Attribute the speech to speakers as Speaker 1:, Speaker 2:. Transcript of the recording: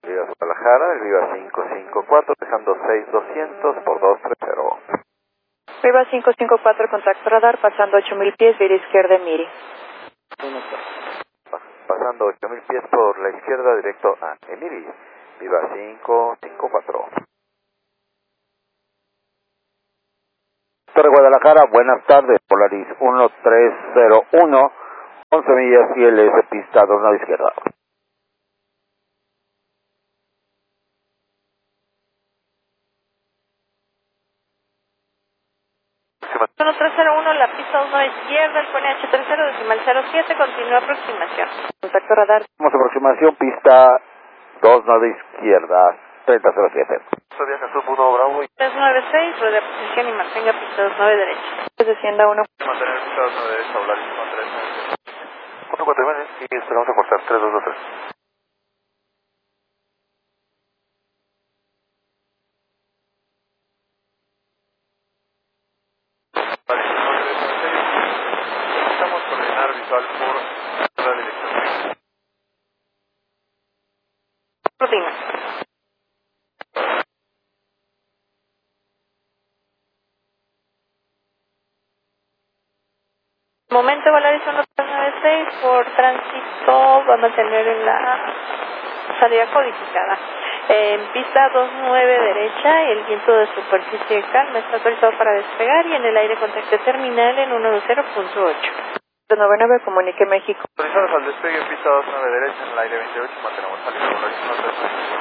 Speaker 1: Viva Guadalajara, el Viva 554, dejando 6200 por 230.
Speaker 2: Viva 554, contacto radar, pasando 8000 pies, vía izquierda, Miri.
Speaker 1: Pasando 8000 pies por la izquierda, directo a Emiri. Viva 554.
Speaker 3: Torre Guadalajara, buenas tardes, Polaris 1301, 11 millas ILS, pista 2 a la izquierda.
Speaker 2: Bueno, 301, la pista 2 a la izquierda, el pone H30, decimal 07, continúa aproximación. Contacto radar.
Speaker 3: Vamos a aproximación, pista 2 a la izquierda, 3007.
Speaker 1: Viaja Sub 1 Bravo y
Speaker 2: 396, rodea posición y mantenga pista 29 derecha. Descienda 1.
Speaker 1: mantener pista 29 derecha, Polaris 13. 149 y esperamos a cortar 3223. Necesitamos coordinar visual por la dirección.
Speaker 2: Rutina. Momento Volaris 1396 por tránsito va a mantener en la salida codificada. En pista 29 derecha, el viento de superficie calma está autorizado para despegar y en el aire contacto terminal en 120.8. 99 comunique México.
Speaker 1: Autorizados al despegue en pista 29 derecha en el aire 28, mantenemos salida Volaris 1396.